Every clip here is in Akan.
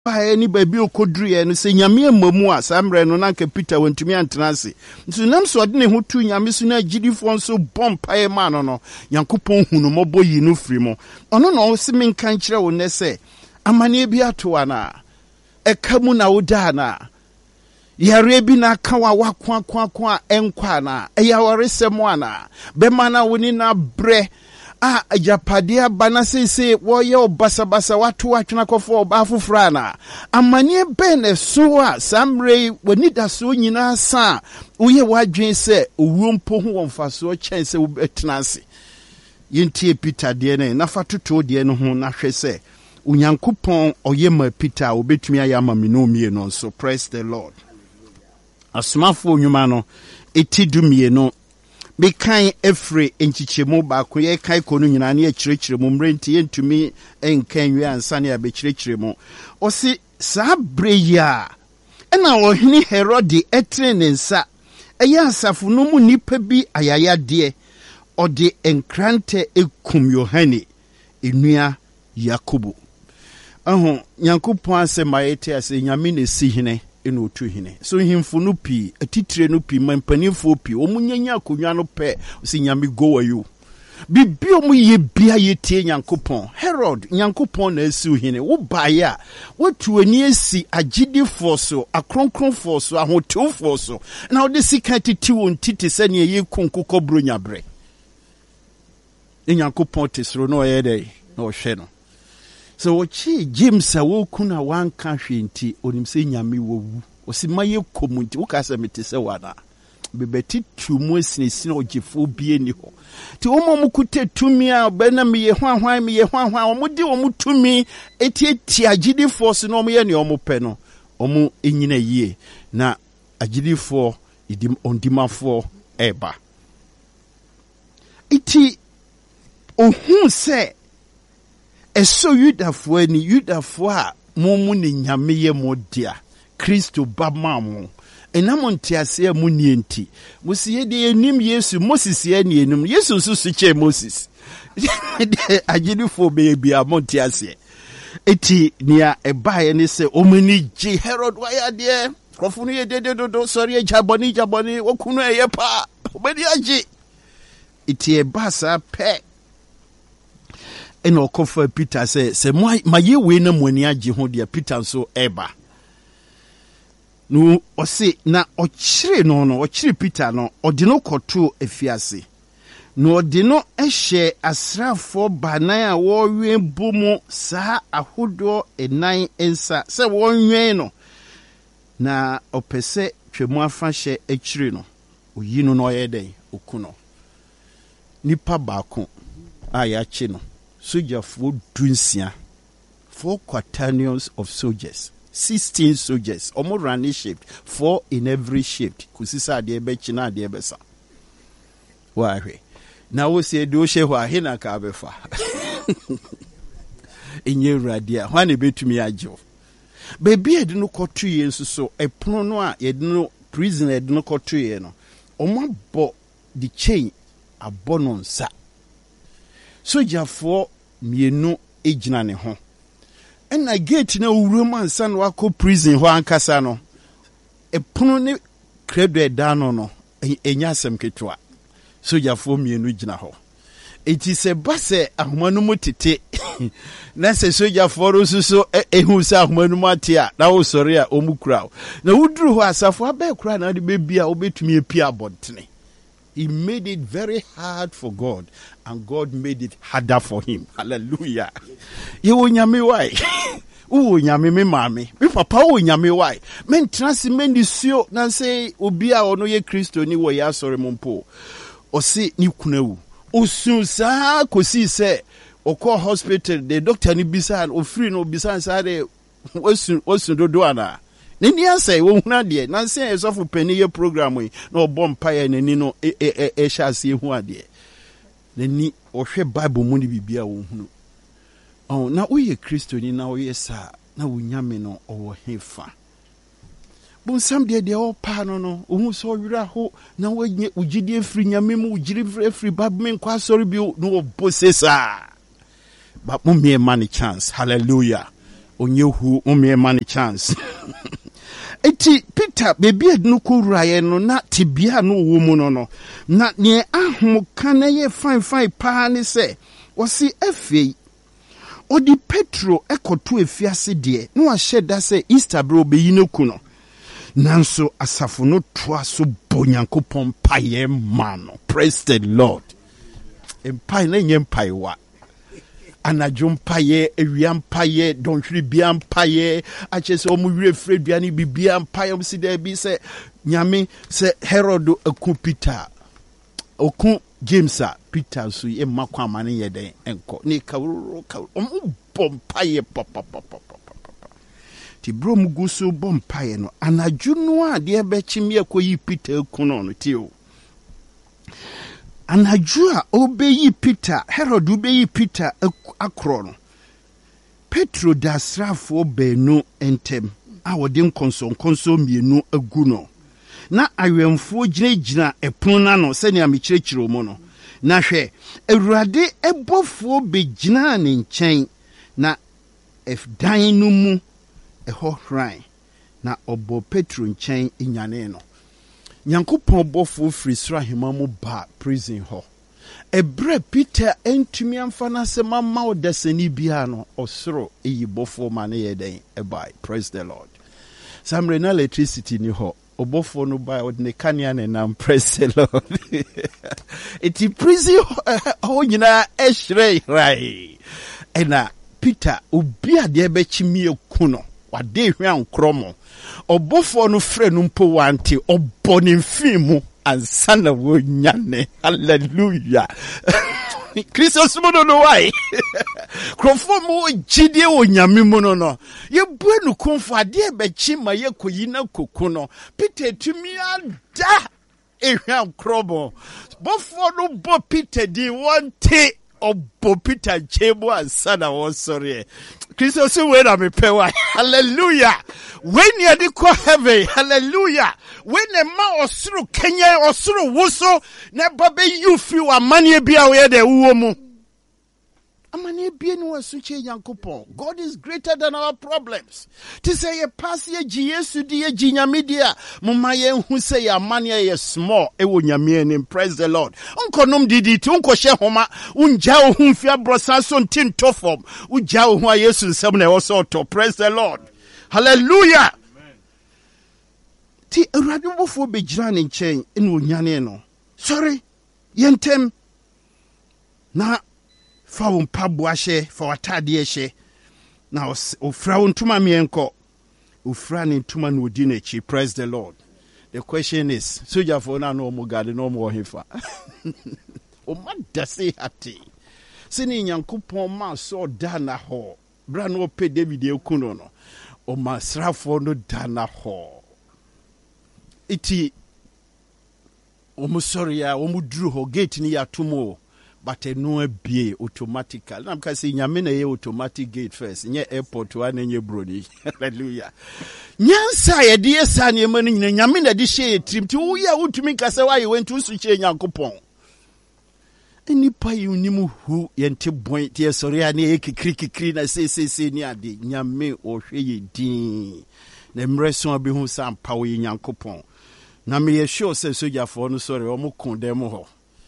Ba ni baby okodru no se nyame amamu a samre no na nka Peter wantumi antena ase nso nam so de ne ho tu nyame so na agidifo nso bompae ma no Yankopɔn hunu mɔbɔ yi no firi mo ono no se men kan kire wo ne se amane bi ato ana ekamu na woda na yare bi na ka wa wakwa enkwa na eyawaresem ana be mana woni na bre ajapadia bana sese woye obasabasa watu atwena kofo oba fofra na amane ben so a samre wani da so nyina sa woye wadwen se owuo mpo ho wonfaso kyense wo betenase yentie Peter de ne na fatoto de ne ho na hwe se Onyankopɔn oyema Peter obetumi ayama minomie no so. Praise the Lord. Asomafo onwuma no etidumie no bekan efre enchichemu ba ko ye kai kono nyina na ekirechiremu mrenti yentumi enkan wi ansane abekirechiremu osi saa breya ena ohini Herode etrenensa eya asafo no mu nipa bi ayayade ode enkrante ekum Yohane enua Yakobo Nyankopɔn asema yete ase nyame na sihine eno otu hine so himfo no pi atitire no pi mampanifo pi omunyanya akonwa no pe si nyame go ayu bibi omu ye bia yetie Nyankopɔn Herod Nyankopɔn na asi hine wo baaya watu ani asi agidifo so akronkronfo so ahotewfo so na ode sika titi won titi se ne ye konkokɔ bronya bre Nyankopɔn tesro no ye dey na ohwe no. So wachi James a wokuna wanka hwenti onimse nyame wowu osimaye komunti wokasa metese wana bebeti tumu esinesina ogifo bie ni ho ti omo mukute tumi a bena miye hwan omudi omutumi eti agidi force no omo ye ne omo pe no omo enyina yie na agidi for idim ondima for eba iti ohun se eso Yudafo ani Yudafo a mumu ne nyame ye modia Kristo bamamu enamo ntiase amu ni enti musiye de enim Yesu Moses ye ni enum Yesu susu che Moses agidifo be bia montiase eti nia ebaye ne se omani ji Herod waya de krofunu ye dedodo sori jaboni okunu eye pa omani aji eti ebasa pe eno kofa Peter se maye we na muani agi ho de Peter so eba no ose na ochire ochire Peter no ode no koto afiase no ode no ehye asrafo banan a wowe bomu saa ahodo enan ensa se wonwen no na opese twemu afa hye akire no oyi no no yeden okuno nipa baako a ya chi no soldier for dunsia 4 quaternions of soldiers 16 soldiers omo running shift 4 in every shift kusisa de be china de be sa wahwe na wo se do she hwa hina ka befa enye radia hwa ne betumi ajo bebi ede no kotu ye nsuso epono no a ye de no prison ede no kotu ye no omo bo the chain abono nsa soldier for mienu ejina ne ho ena gate na owuram ansa no akọ prison ho ankasa no epono ne credo edano no enya asem ketwa soldier for mienu jina ho eti se base ahomanu mutete na se soldier for so ehu se ahomanu matia na wo sori a omukura na wuduru ho asafo abekura na de bebia obetumi epia abontene. He made it very hard for God, and God made it harder for him. Hallelujah. You nyame why? Nyame me mami. Me papa nyame why? Men transi men disio na say obi a ono ye Kristo ni wo ya sore mompo. O se ni kunawu. Osun sa kosi se okọ hospital the doctor ni bisa o free no bisa sa de osun dodo ana. Nini answer wo huna de na say esofu pani ye program yi na obom paye nani no hase hu ade nani ohwe bible mu ni bibia wo hunu na oye Kristo ni na oye sa na wunyame no owo hefa bon sam de o pa no ohun so wira ho na wanye ugidi free nyame mu ugiri free bible men kwa sorry bi no obosesa ba mu me man chance. Hallelujah. onye hu omiema ne chance. Eti Peter bebi adinu kuraye no na tibia no wo mu no na ne ahomuka na ye fine pa ne se wosi afei odi Petro ekoto efiase de no ahye da se Easter bro beyi no ku no nanso asafo no toa so bonyankopon paye mano. Praise the Lord. Empai na nyempai wa anajo mpaye ewia mpaye donhwiri bia mpaye achese omuwire freduane bibia mpaye omsi da bi se nyame se Herod aku Peter oku James Peter so ye makwa amane yeden enko ni kawro mpaye papa ti bro muguso mpaye no anajo no a de be chimi akoyi Peter aku no ti o anajua obeyi Peter Herod obeyi Peter akro no Petro da srafo benu entem a wode nkonso mienu agu no na awemfo gyina epon na no se ne amekirikiro mu no na hwe Awurade ebofo begina ne nkyɛn na dan no mu ɛhɔ hran na ɔbɔ Petro nkyɛn enyane no Nyankopɔn bɔfo firi soro ahema mu ba prison ho. Ebre Peter entumi amfa na se mama odasani bia no osoro eyi bɔfo ma ne yeden ebai. Praise the Lord. Samre na electricity ni ho. Obɔfo no ba odne kania ne nam. Praise the Lord. Eti prison ho nyina ehre rai. Ena Peter obi ade be chimie ku no. Wade hwan kromo. Obofo no frɛ no mpo wante obone mfimu ansa na wonyane. Hallelujah. Christos mo no why. Krofo mo gide onyame mo no. Ye buenu konfo ade be chima ye koyi na koku no. Peter tumi ada ehwan kromo. Bofo no bo Peter di wante obo Peter chebo ansa na wo sorry. Christos we na me pewa. Hallelujah. When you de ko heaven, hallelujah. When a ma osuru Kenya osuru wuso na babe you free wa mani bia we de uwo mu. Amani bia no asuche Yankopon. God is greater than our problems. To say ye pass ye Yesu di ye nyame dia, mama ye hu say ya mani ye small e wo nyame ni. Praise the Lord. Unko nom didi ti unko hye homa unja wo hu fia brosa so ntin to form. Unja wo hu a Yesu nsem na wo so to. Praise the Lord. Hallelujah. Amen. Ti Awurade bofo begira ne nkyɛn ene onyane no. Sorry. Yentem na fa wo mpabo ahye fa watade ahye na ofra wo ntuma mienko ofra ne ntuma no odi na chi. Praise the Lord. The question is soja for na no mo gade no mo hefa o madase hati sini Nyankopɔn ma so da na ho bra no pe David ekuno no o masrafo no da na ho iti o mo sorry ya o mo duru ho gate ni ya tumo but no be automatically. Na because nyame na ye automatic gate first. Nye airport wa na nye brodi. Hallelujah. Nyansa ye de esa ne ma no nyina nyame na de hye trim ti wo ya utumi kasa wa ye wentu su hye Nyankopɔn. Enipa yi unimu hu ye nte bon ti ye sori ya ne ye kikri na se ni ade nyame o hwe ye din. Na mreso abi hu sa mpa wo ye Nyankopɔn. Na me ye sure say soja for no sorry o mo kon dem ho.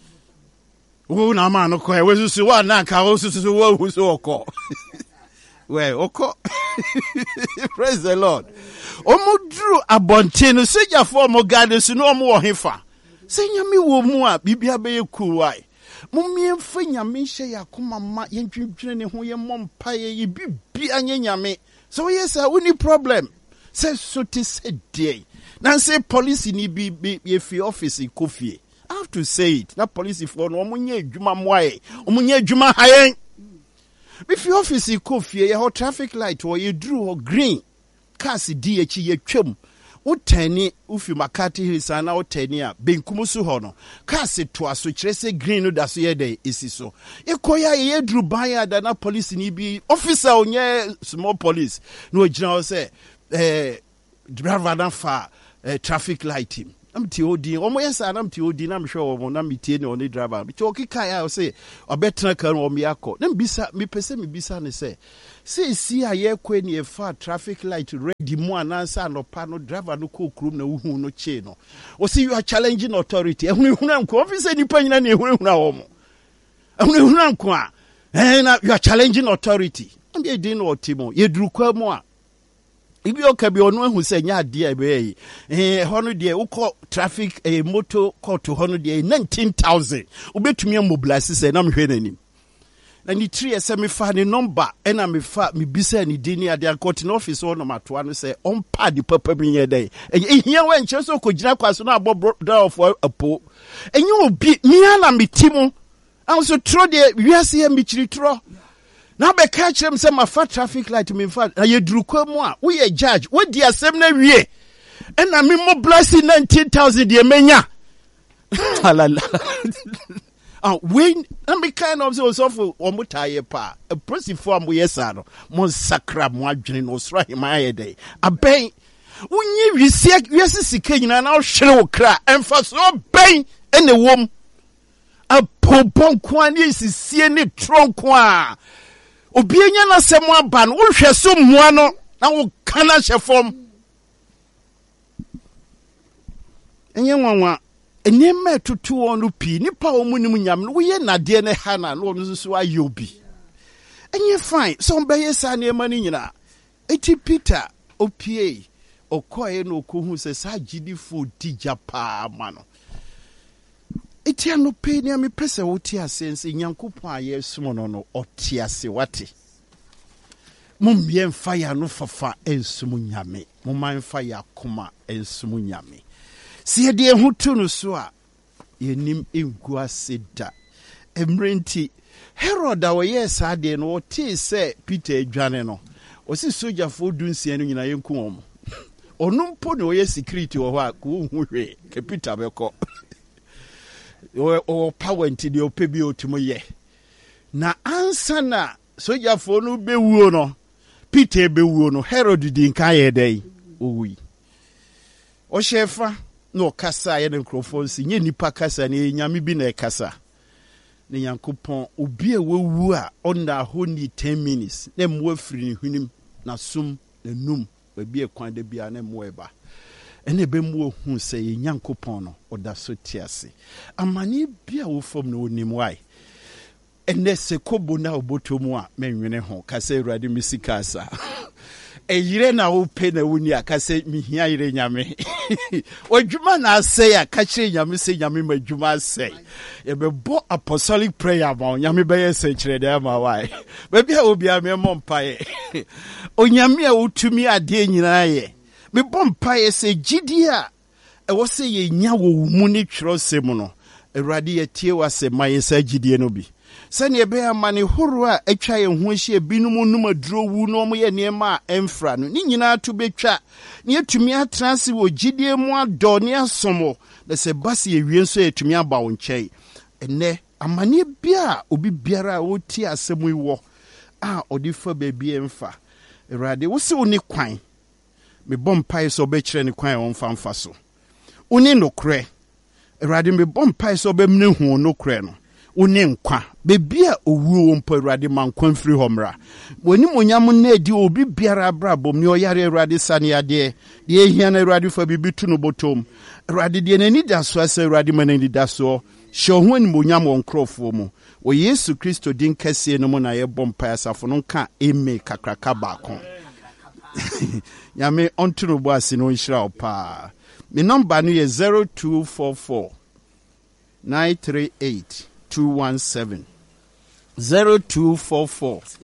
Wo na ma no ko e we susu wa na ka wo susu wo hu so oko. We oko. Praise the Lord. Omudru abonte no seja for mo gade su no mo wo hefa. Se nyame wo mu a bibia be ku wai. Mumie mfa nyame hye yakoma ma yentwintwene ne ho ye mompa ye bibia anye nyame. So yes we need problem. Say so te say dey. Na say police ni bi ye fi office kofie. I have to say it. That police for no omunye adwuma moae. Omunye adwuma hayen. If your office kofie ye ho traffic light or you drew or green. Cars di echi ye twam. Utani ufi Makati Hills ana utani a benkumusu ho no. Cars to aso kire se green no da so ye dey isi so. Ye koya ye dru ban da na police ni bi officer onye small police. No gina say driver na fa traffic light him. I'm TOD, or yes, I'm TOD, I'm sure I'm meeting on the driver. But you can say, or better can or miyako. Then bisa me pese me bisa ne say. See a year when ye far traffic light ready mo anansa no pano driver no cook room no who no cheno. Or see you are challenging authority. And we unam officer ni panya ni una omo. And we unam kwa. And you are challenging authority. And ye didn't know Timo. Ye drew kwa mo. If you can be on one who say, yeah, dear, bay, 100 year, who call traffic a motor call to 100 year, 19,000. Obey to me, mobilize, and I'm hearing him. And the 3 semi funny number, and I'm a fat me busy and dinner, they are caught in office on my one say, on pad the purple in your day. And here when Cheso could not pass on about down for a po. And you will beat me and me, Timo. I also throw the USA Mitri throw. Now be catch them say my fat traffic light me fat. Na ye drew kwa mo we a judge. We the assembly wie. And na me mobilize 19,000 the menya. When na me kind of so for omutaye pa. A presi form we yesa no. Mon sakra mo adwene no sra hima ye dey. Aben wonyi wiase sika nyina na hwere wo kra. Emfa so ben ene wom. A popon kwan ye sisie ne tronkwa. Obienya na semo aba no wohwe so mmoa no na wo kana hyefom enye nwanwa enema tutu onu pi nipa omunim nyam no wo ye nade ne hana no no so ayobi enye fine so mbeye sa na ema ni nyina eti Peter opie okoye no okohu se sa gidifo dijapa ma no eti ano pe ni ame pese wo ti asense Nyankopon aye sumo no oti ase wate mumbie mfa ya no fafa ensumu nyame mumman fa ya koma ensumu nyame sie de hutu no so a yenim engu ase da emrenti Herod a wo yes ade no oti se Peter adwane no osi soja fo dunsia no nyina yenku omo onumpo no ye security wo ha ko hu hwe ke Peter beko o power nti de opebi otimo ye na ansa na soja fo no bewuo no Peter bewuo no Herod di nka ye dai owi o shefa no kasa ye den crofonsi nye nipa kasa ne nyame bi na kasa ne Yankopon obi e wewu a onda honi 10 minutes na mo afiri ne hwenim na sum na num ba bi e kwan da bia na mo eba ene be mu hu se ye Nyankopon no oda so tiase amani bia wo fom no onim wai ene se kobo na obotomu a menwene ho kase Awurade misikasa eyire na wo pe na woni akase mihia yire nyame odwuma na ase ya kache nyame se nyame madwuma ase ye bebo apostolic prayer ma nyame be yese kire da ma wai ba bia obi a me mompae onyame a wotumi ade nyina ye me bompae se gidia e wo se ye nya wo mu ni twrosem no Awurade ye tie wase ma ye sa gidie no bi sani ebe amane horo a atwa ye ho hye binum num aduro wu no mo ye niema emfra no ni nyina to betwa ne atumi atranse wo gidie mu adɔ ne asomo na se base ye wie nso atumi aba wo nkyɛn ene amane bia obi biara wo ti asɛm iwo a odi fa baabi emfa Awurade wo se wo ni kwan me bompai so be kyerɛ ne kwan won famfa so uni nokre Awurade me bompai so be mne hu nokre no uni nkwa bebia owu wo mpa Awurade mankwan firi homra woni monyam na edi obi biara brabom ne oyare Awurade sane ade de ehia na Awurade fa bibitu no botom Awurade de nani da so asa Awurade manani da so hye ho ni monyam won krofo mu o Yesu Kristo din kase no mu na ye bompa asafo no nka eme kakraka baako Yame onturu boasi no nhyira opa. Me number no ye 0244 938 217 0244